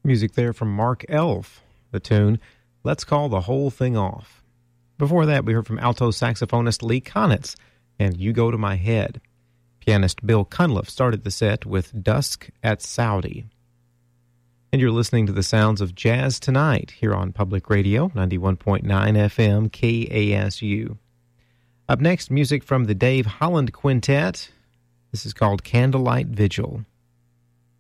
Music there from Mark Elf, the tune, Let's Call the Whole Thing Off. Before that, we heard from alto saxophonist Lee Konitz, and You Go to My Head. Pianist Bill Cunliffe started the set with Dusk at Saudi. And you're listening to the sounds of Jazz Tonight here on Public Radio, 91.9 FM KASU. Up next, music from the Dave Holland Quintet. This is called Candlelight Vigil.